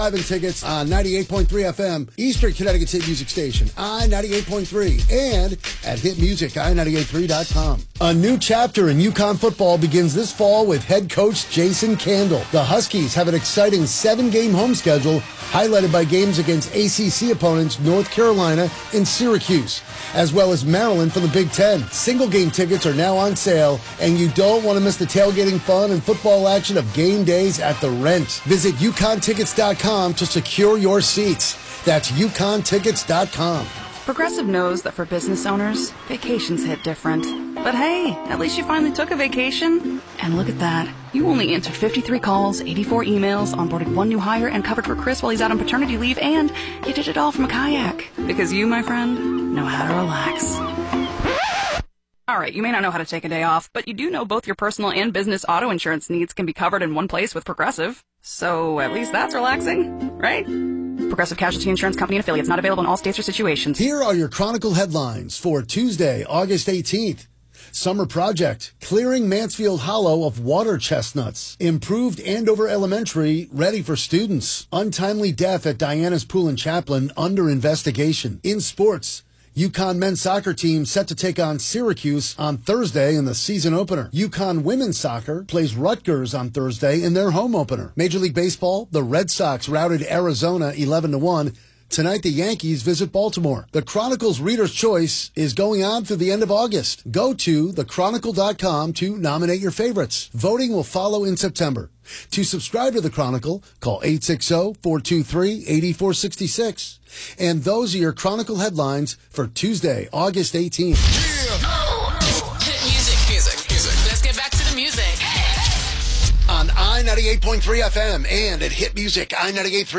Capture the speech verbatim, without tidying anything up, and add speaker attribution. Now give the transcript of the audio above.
Speaker 1: Driving tickets on ninety-eight point three F M, Eastern Connecticut's hit music station, I ninety-eight point three, and at hit music i ninety-eight point three dot com. A new chapter in UConn football begins this fall with head coach Jason Candle. The Huskies have an exciting seven-game home schedule, highlighted by games against A C C opponents North Carolina and Syracuse, as well as Maryland from the Big Ten. Single-game tickets are now on sale, and you don't want to miss the tailgating fun and football action of game days at the Rent. Visit U Conn tickets dot com to secure your seats. That's U Conn tickets dot com.
Speaker 2: Progressive knows that for business owners, vacations hit different. But hey, at least you finally took a vacation. And look at that. You only answered fifty-three calls, eighty-four emails, onboarded one new hire, and covered for Chris while he's out on paternity leave, and you did it all from a kayak. Because you, my friend, know how to relax. All right, you may not know how to take a day off, but you do know both your personal and business auto insurance needs can be covered in one place with Progressive. So at least that's relaxing, right? Progressive Casualty Insurance Company and affiliates, not available in all states or situations.
Speaker 1: Here are your Chronicle headlines for Tuesday, August eighteenth. Summer project, clearing Mansfield Hollow of water chestnuts. Improved Andover Elementary, ready for students. Untimely death at Diana's Pool in Chaplin, under investigation. In sports, UConn men's soccer team set to take on Syracuse on Thursday in the season opener. UConn women's soccer plays Rutgers on Thursday in their home opener. Major League Baseball, the Red Sox routed Arizona eleven to one. Tonight, the Yankees visit Baltimore. The Chronicle's Reader's Choice is going on through the end of August. Go to the chronicle dot com to nominate your favorites. Voting will follow in September. To subscribe to the Chronicle, call eight six zero, four two three, eight four six six. And those are your Chronicle headlines for Tuesday, August eighteenth.
Speaker 3: Yeah. Hit music, music, music. Let's get back to the music.
Speaker 1: On I ninety-eight point three F M and at hit music i ninety-eight point three.